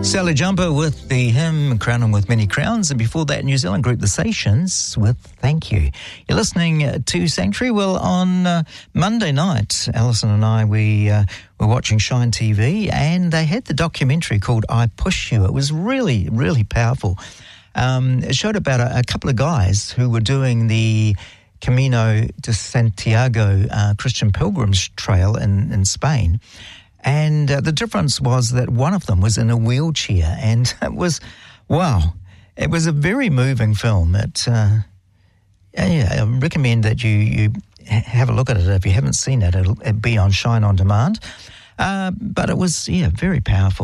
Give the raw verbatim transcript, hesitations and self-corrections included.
Sally Jumper with the hymn Crown Him With Many Crowns, and before that New Zealand group The Stations with Thank You. You're listening to Sanctuary. Well, on uh, Monday night, Alison and I, we uh, were watching Shine T V, and they had the documentary called I Push You. It was really, really powerful. Um, it showed about a, a couple of guys who were doing the Camino de Santiago uh, Christian Pilgrims Trail in, in Spain. And uh, the difference was that one of them was in a wheelchair, and it was, wow, it was a very moving film. It, uh, yeah, I recommend that you, you have a look at it. If you haven't seen it, it'll, it'll be on Shine On Demand. Uh, but it was, yeah, very powerful.